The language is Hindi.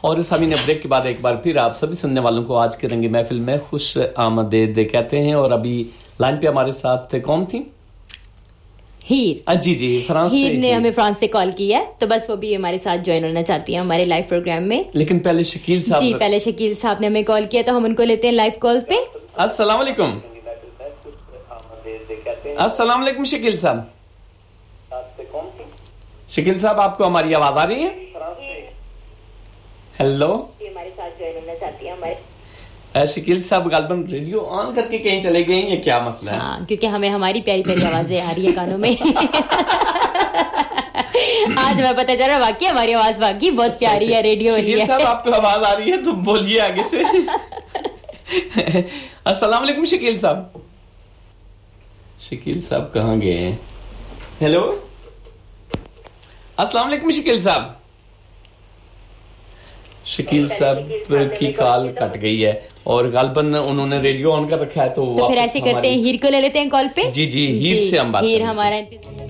और सामीन ब्रेक के बाद एक बार फिर आप सभी सुनने वालों को आज के रंगी महफिल में खुश आमदीद कहते हैं। और अभी लाइन पे हमारे साथ कौन थी? हीर। जी फ्रांस हीर ने हमें फ्रांस से कॉल किया है, तो बस वो भी हमारे साथ ज्वाइन होना चाहती है हमारे लाइव प्रोग्राम में। लेकिन पहले शकील साहब जी, पहले शकील साहब ने हमें कॉल किया, तो हम उनको लेते हैं लाइव कॉल पे। अस्सलाम वालेकुम। अस्सलाम वालेकुम शकील साहब। शकील साहब, आपको हमारी आवाज आ रही है? हेलो, हमारे साथ ज्वाइन होना चाहती है हमारे। शकील साहब गालबन रेडियो ऑन करके कहीं चले गए या क्या मसला है? हाँ, क्योंकि हमें हमारी प्यारी प्यारी आवाजें आ रही है कानों में। आज मैं पता चल रहा वाकई हमारी आवाज वाकई बहुत प्यारी है, रेडियो वाली है। शकील साहब, आपको आवाज आ रही है तो बोलिए आगे से। अस्सलाम वालेकुम शकील साहब। शकील साहब कहाँ गए हैं? हेलो, अस्सलाम वालेकुम शकील साहब। शकील साहब की कॉल कट गई है और गालबन उन्होंने रेडियो ऑन कर रखा है, तो फिर ऐसे करते हैं, हीर को ले लेते हैं कॉल पे। जी हीर से हम बात हीर हमारा